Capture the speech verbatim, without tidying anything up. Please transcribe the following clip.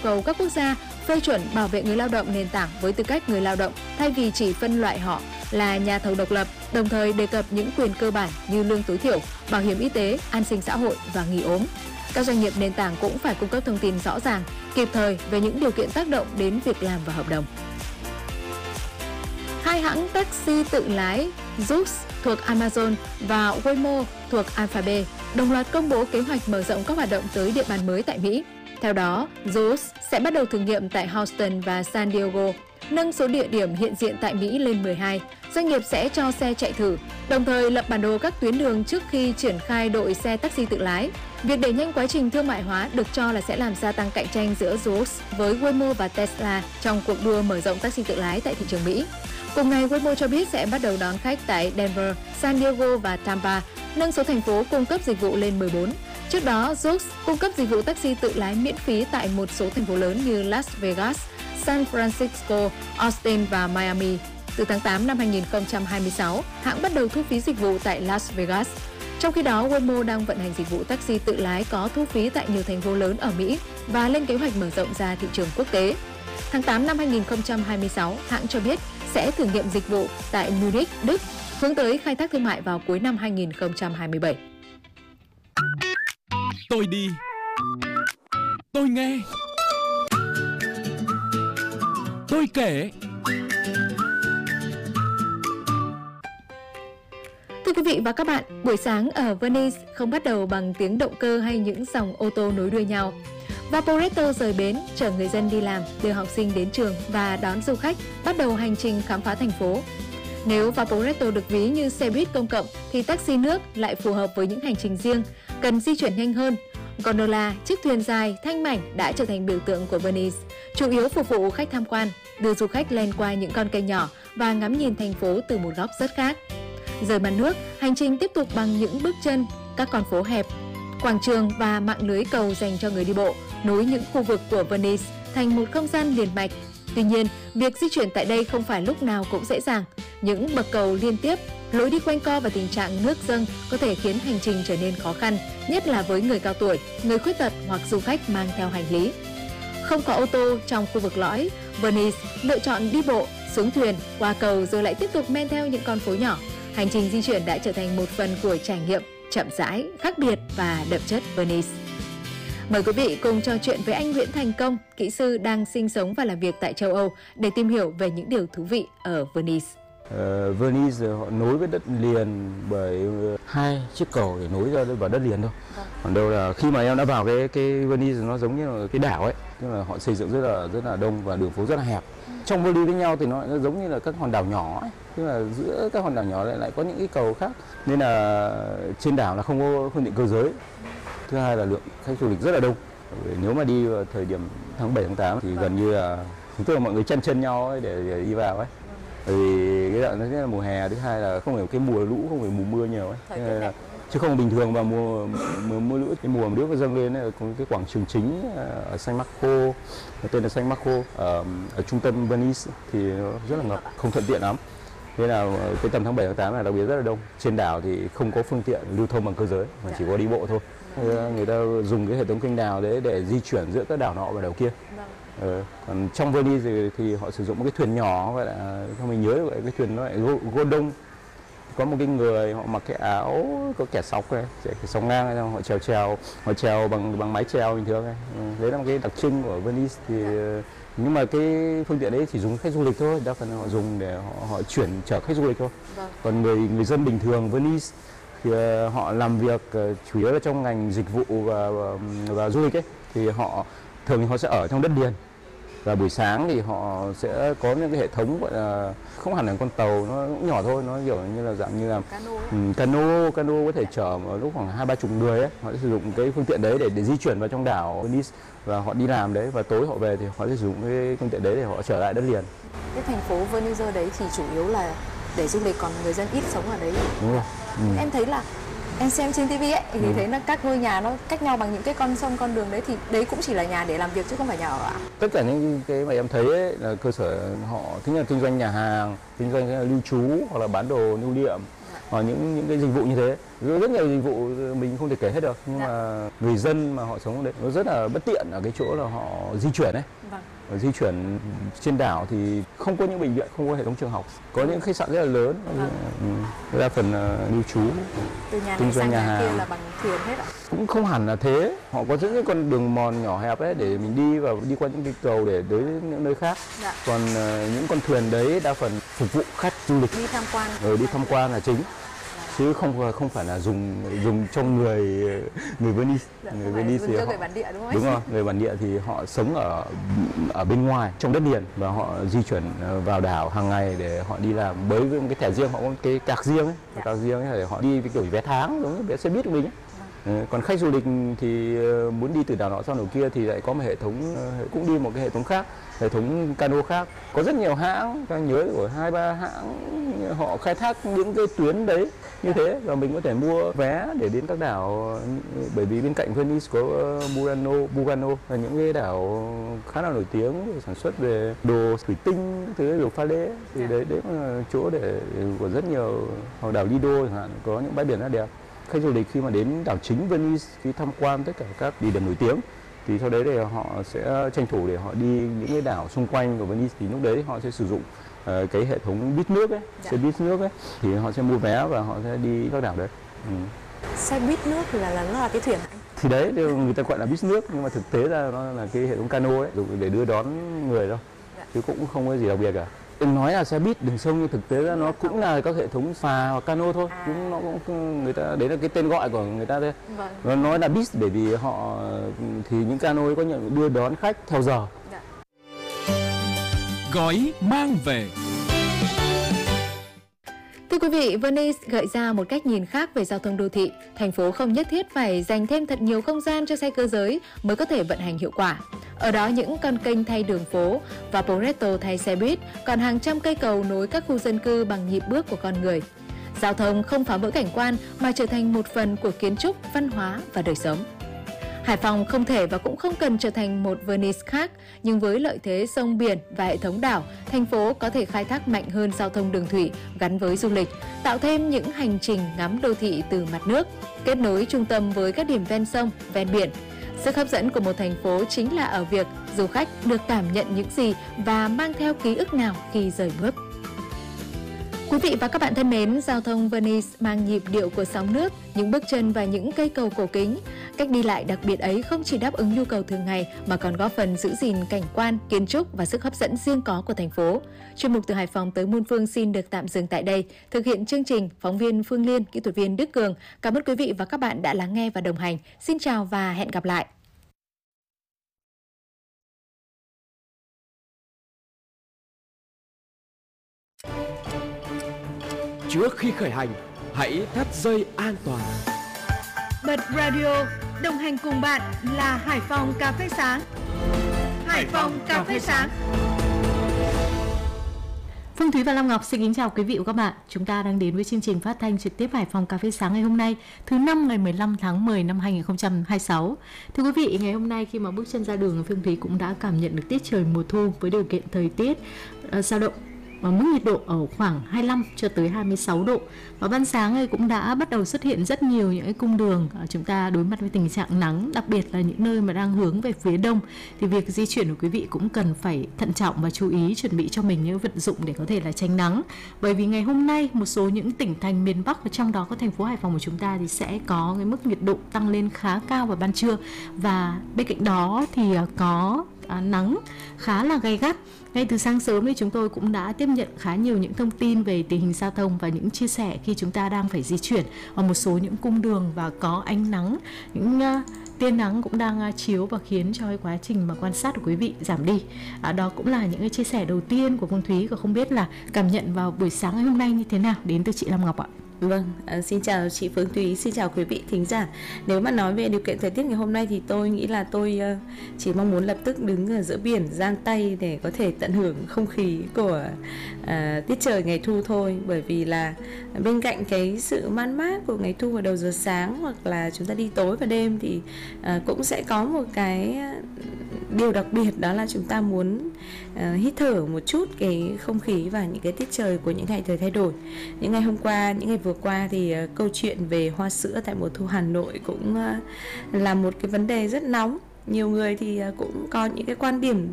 cầu các quốc gia phê chuẩn bảo vệ người lao động nền tảng với tư cách người lao động thay vì chỉ phân loại họ là nhà thầu độc lập, đồng thời đề cập những quyền cơ bản như lương tối thiểu, bảo hiểm y tế, an sinh xã hội và nghỉ ốm. Các doanh nghiệp nền tảng cũng phải cung cấp thông tin rõ ràng, kịp thời về những điều kiện tác động đến việc làm và hợp đồng. Hai hãng taxi tự lái Zoox thuộc Amazon và Waymo thuộc Alphabet đồng loạt công bố kế hoạch mở rộng các hoạt động tới địa bàn mới tại Mỹ. Theo đó, Zoox sẽ bắt đầu thử nghiệm tại Houston và San Diego, nâng số địa điểm hiện diện tại Mỹ lên mười hai. Doanh nghiệp sẽ cho xe chạy thử, đồng thời lập bản đồ các tuyến đường trước khi triển khai đội xe taxi tự lái. Việc đẩy nhanh quá trình thương mại hóa được cho là sẽ làm gia tăng cạnh tranh giữa Zoox với Waymo và Tesla trong cuộc đua mở rộng taxi tự lái tại thị trường Mỹ. Cùng ngày, Waymo cho biết sẽ bắt đầu đón khách tại Denver, San Diego và Tampa, nâng số thành phố cung cấp dịch vụ lên mười bốn. Trước đó, Zoox cung cấp dịch vụ taxi tự lái miễn phí tại một số thành phố lớn như Las Vegas, San Francisco, Austin và Miami. Từ tháng tám năm hai nghìn không trăm hai mươi sáu, hãng bắt đầu thu phí dịch vụ tại Las Vegas. Trong khi đó, Waymo đang vận hành dịch vụ taxi tự lái có thu phí tại nhiều thành phố lớn ở Mỹ và lên kế hoạch mở rộng ra thị trường quốc tế. Tháng tám năm hai nghìn không trăm hai mươi sáu, hãng cho biết sẽ thử nghiệm dịch vụ tại Munich, Đức, hướng tới khai thác thương mại vào cuối năm hai nghìn không trăm hai mươi bảy. Tôi đi, tôi nghe, tôi kể. Thưa quý vị và các bạn, buổi sáng ở Venice không bắt đầu bằng tiếng động cơ hay những dòng ô tô nối đuôi nhau. Vaporetto rời bến, chở người dân đi làm, đưa học sinh đến trường và đón du khách bắt đầu hành trình khám phá thành phố. Nếu Vaporetto được ví như xe buýt công cộng thì taxi nước lại phù hợp với những hành trình riêng, cần di chuyển nhanh hơn. Gondola, chiếc thuyền dài, thanh mảnh đã trở thành biểu tượng của Venice, chủ yếu phục vụ khách tham quan, đưa du khách len qua những con kênh nhỏ và ngắm nhìn thành phố từ một góc rất khác. Rời mặt nước, hành trình tiếp tục bằng những bước chân, các con phố hẹp, quảng trường và mạng lưới cầu dành cho người đi bộ, nối những khu vực của Venice thành một không gian liền mạch. Tuy nhiên, việc di chuyển tại đây không phải lúc nào cũng dễ dàng. Những bậc cầu liên tiếp, lối đi quanh co và tình trạng nước dâng có thể khiến hành trình trở nên khó khăn, nhất là với người cao tuổi, người khuyết tật hoặc du khách mang theo hành lý. Không có ô tô trong khu vực lõi, Venice lựa chọn đi bộ, xuống thuyền, qua cầu rồi lại tiếp tục men theo những con phố nhỏ. Hành trình di chuyển đã trở thành một phần của trải nghiệm chậm rãi, khác biệt và đậm chất Venice. Mời quý vị cùng trò chuyện với anh Nguyễn Thành Công, kỹ sư đang sinh sống và làm việc tại châu Âu để tìm hiểu về những điều thú vị ở Venice. Uh, Venice họ nối với đất liền bởi hai chiếc cầu để nối ra vào đất liền thôi. Vâng. Còn đâu là khi mà em đã vào cái cái Venice nó giống như là cái đảo ấy, tức là họ xây dựng rất là rất là đông và đường phố rất là hẹp. Ừ. Trong vali với nhau thì nó, nó giống như là các hòn đảo nhỏ ấy. Tức là giữa các hòn đảo nhỏ lại lại có những cái cầu khác, nên là trên đảo là không có phương tiện cơ giới. Thứ hai là lượng khách du lịch rất là đông. Nếu mà đi vào thời điểm tháng bảy tháng tám thì vâng. gần như là tức là mọi người chen chân nhau ấy để, để đi vào ấy. Bởi vì cái đoạn nó rất là mùa hè, thứ hai là không phải cái mùa lũ, không phải mùa mưa nhiều ấy. Là, chứ không bình thường vào mùa mùa mưa lũ, cái mùa mà nước nó dâng lên ấy, có cái quảng trường chính ở San Marco, tên là San Marco, ở, ở trung tâm Venice thì nó rất là ngập, không thuận tiện lắm. Thế là cái tầm tháng bảy tháng tám này đặc biệt rất là đông. Trên đảo thì không có phương tiện lưu thông bằng cơ giới mà chỉ có đi bộ thôi. Người ta dùng cái hệ thống kênh đào đấy để di chuyển giữa các đảo nọ và đảo kia. Ờ, còn trong Venice thì, thì họ sử dụng một cái thuyền nhỏ, gọi là không mình nhớ được vậy, cái thuyền nó lại gô đông. Có một cái người họ mặc cái áo có kẻ sọc này, cái sọc ngang này, họ chèo chèo, họ chèo bằng bằng mái chèo bình thường này. Ừ, đấy là một cái đặc trưng của Venice thì nhưng mà cái phương tiện đấy chỉ dùng khách du lịch thôi, đa phần họ dùng để họ, họ chuyển chở khách du lịch thôi. Vâng. Còn người người dân bình thường Venice thì uh, họ làm việc uh, chủ yếu là trong ngành dịch vụ và và, và du lịch ấy, thì họ thường họ sẽ ở trong đất liền. Và buổi sáng thì họ sẽ có những cái hệ thống gọi là không hẳn là con tàu, nó cũng nhỏ thôi, nó kiểu như là dạng như là cano, um, cano, cano có thể chở một lúc khoảng hai ba chục người ấy. Họ sẽ sử dụng cái phương tiện đấy để để di chuyển vào trong đảo Venice và họ đi làm đấy, và tối họ về thì họ sẽ sử dụng cái phương tiện đấy để họ trở lại đất liền. Cái thành phố Venice đấy thì chủ yếu là để du lịch, còn người dân ít sống ở đấy. Đúng rồi. Ừ. Em thấy là em xem trên ti vi ấy thì ừ. thấy là các ngôi nhà nó cách nhau bằng những cái con sông, con đường đấy, thì đấy cũng chỉ là nhà để làm việc chứ không phải nhà ở ạ? Tất cả những cái mà em thấy ấy, là cơ sở họ thứ nhất là kinh doanh nhà hàng, kinh doanh lưu trú hoặc là bán đồ lưu niệm, hoặc những những cái dịch vụ như thế. Rất nhiều dịch vụ mình không thể kể hết được, nhưng dạ. mà người dân mà họ sống ở đấy nó rất là bất tiện ở cái chỗ là họ di chuyển ấy. Vâng. Di chuyển trên đảo thì không có những bệnh viện, không có hệ thống trường học, có những khách sạn rất là lớn, vâng. đa phần lưu trú, từ nhà này sang nhà kia là bằng thuyền hết ạ? Cũng không hẳn là thế, họ có những con đường mòn nhỏ hẹp ấy để mình đi và đi qua những cái cầu để tới những nơi khác. Dạ. Còn uh, những con thuyền đấy đa phần phục vụ khách du lịch, đi tham quan, ừ, đi tham quan là chính. Chứ không không phải là dùng dùng cho người người Venice, dạ, người Venice thì cho họ, người bản địa đúng không? Đúng rồi, người bản địa thì họ sống ở ở bên ngoài trong đất liền và họ di chuyển vào đảo hàng ngày để họ đi làm, với một cái thẻ riêng, họ có cái cạc riêng ấy, dạ. cạc riêng ấy để họ đi với kiểu vé tháng giống như vé xe buýt của mình ấy. Dạ. Còn khách du lịch thì muốn đi từ đảo nọ sang đảo kia thì lại có một hệ thống, cũng đi một cái hệ thống khác, hệ thống cano khác. Có rất nhiều hãng, ta nhớ của hai ba hãng họ khai thác những cái tuyến đấy như thế, và mình có thể mua vé để đến các đảo, bởi vì bên cạnh Venice có Murano, Bugano là những cái đảo khá là nổi tiếng sản xuất về đồ thủy tinh, thứ đồ pha lê, thì đấy đấy là chỗ để của rất nhiều, hoặc đảo Lido chẳng hạn, có những bãi biển rất đẹp. Khách du lịch khi mà đến đảo chính Venice, khi tham quan tất cả các địa điểm nổi tiếng thì sau đấy thì họ sẽ tranh thủ để họ đi những cái đảo xung quanh của Venice, thì lúc đấy họ sẽ sử dụng uh, cái hệ thống buýt nước ấy, dạ. xe buýt nước ấy, thì họ sẽ mua vé và họ sẽ đi các đảo đấy. Ừ. Xe buýt nước là là nó là cái thuyền hả? Thì đấy người ta gọi là buýt nước, nhưng mà thực tế ra nó là cái hệ thống cano ấy, dùng để đưa đón người đâu, dạ. chứ cũng không có gì đặc biệt cả. Nói là xe buýt đường sông nhưng thực tế ra nó cũng là các hệ thống phà hoặc cano thôi, à. cũng nó cũng người ta đấy là cái tên gọi của người ta thôi. Vâng. Nó nói là buýt bởi vì họ thì những cano ấy có nhận đưa đón khách theo giờ. Dạ. Gói mang về. Thưa quý vị, Venice gợi ra một cách nhìn khác về giao thông đô thị. Thành phố không nhất thiết phải dành thêm thật nhiều không gian cho xe cơ giới mới có thể vận hành hiệu quả. Ở đó những con kênh thay đường phố, Vaporetto thay xe buýt, còn hàng trăm cây cầu nối các khu dân cư bằng nhịp bước của con người. Giao thông không phá vỡ cảnh quan mà trở thành một phần của kiến trúc, văn hóa và đời sống. Hải Phòng không thể và cũng không cần trở thành một Venice khác, nhưng với lợi thế sông biển và hệ thống đảo, thành phố có thể khai thác mạnh hơn giao thông đường thủy gắn với du lịch, tạo thêm những hành trình ngắm đô thị từ mặt nước, kết nối trung tâm với các điểm ven sông, ven biển. Sức hấp dẫn của một thành phố chính là ở việc du khách được cảm nhận những gì và mang theo ký ức nào khi rời bước. Quý vị và các bạn thân mến, giao thông Venice mang nhịp điệu của sóng nước, những bước chân và những cây cầu cổ kính. Cách đi lại đặc biệt ấy không chỉ đáp ứng nhu cầu thường ngày mà còn góp phần giữ gìn cảnh quan, kiến trúc và sức hấp dẫn riêng có của thành phố. Chuyên mục từ Hải Phòng tới Muôn Phương xin được tạm dừng tại đây. Thực hiện chương trình, phóng viên Phương Liên, kỹ thuật viên Đức Cường. Cảm ơn quý vị và các bạn đã lắng nghe và đồng hành. Xin chào và hẹn gặp lại. Trước khi khởi hành, hãy thắt dây an toàn. Bật radio, đồng hành cùng bạn là Hải Phòng Cà phê Sáng. Hải Phòng Cà phê Sáng. Phương Thúy và Lam Ngọc xin kính chào quý vị và các bạn. Chúng ta đang đến với chương trình phát thanh trực tiếp Hải Phòng Cà phê Sáng ngày hôm nay, thứ năm ngày mười lăm tháng mười năm hai nghìn không trăm hai mươi sáu. Thưa quý vị, ngày hôm nay khi mà bước chân ra đường, Phương Thúy cũng đã cảm nhận được tiết trời mùa thu với điều kiện thời tiết dao uh, động và mức nhiệt độ ở khoảng hai mươi lăm cho tới hai mươi sáu độ. Và ban sáng ấy cũng đã bắt đầu xuất hiện rất nhiều những cái cung đường chúng ta đối mặt với tình trạng nắng, đặc biệt là những nơi mà đang hướng về phía đông thì việc di chuyển của quý vị cũng cần phải thận trọng và chú ý chuẩn bị cho mình những vật dụng để có thể là tránh nắng. Bởi vì ngày hôm nay một số những tỉnh thành miền Bắc và trong đó có thành phố Hải Phòng của chúng ta thì sẽ có cái mức nhiệt độ tăng lên khá cao vào ban trưa, và bên cạnh đó thì có À, nắng khá là gay gắt. Ngay từ sáng sớm thì chúng tôi cũng đã tiếp nhận khá nhiều những thông tin về tình hình giao thông và những chia sẻ khi chúng ta đang phải di chuyển ở một số những cung đường và có ánh nắng, những uh, tia nắng cũng đang uh, chiếu và khiến cho cái quá trình mà quan sát của quý vị giảm đi. À, đó cũng là những cái chia sẻ đầu tiên của Phương Thúy, và không biết là cảm nhận vào buổi sáng ngày hôm nay như thế nào đến từ chị Lam Ngọc ạ. Vâng, à, xin chào chị Phương Thúy, xin chào quý vị thính giả. Nếu mà nói về điều kiện thời tiết ngày hôm nay thì tôi nghĩ là tôi uh, chỉ mong muốn lập tức đứng ở giữa biển giang tay để có thể tận hưởng không khí của uh, tiết trời ngày thu thôi. Bởi vì là bên cạnh cái sự man mát của ngày thu vào đầu giờ sáng hoặc là chúng ta đi tối và đêm thì uh, cũng sẽ có một cái điều đặc biệt, đó là chúng ta muốn uh, hít thở một chút cái không khí và những cái tiết trời của những ngày thời thay đổi. Những ngày hôm qua, những ngày vừa vừa qua thì uh, câu chuyện về hoa sữa tại mùa thu Hà Nội cũng uh, là một cái vấn đề rất nóng. Nhiều người thì uh, cũng có những cái quan điểm